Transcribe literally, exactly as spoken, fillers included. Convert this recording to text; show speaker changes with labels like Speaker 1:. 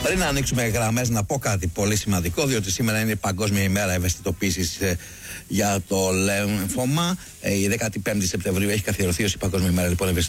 Speaker 1: Πριν να ανοίξουμε γραμμές, να πω κάτι πολύ σημαντικό, διότι σήμερα είναι η Παγκόσμια ημέρα ευαισθητοποίησης ε, για το λέμφωμα. Ε, η δεκαπέντε Σεπτεμβρίου έχει καθιερωθεί ως η Παγκόσμια ημέρα λοιπόν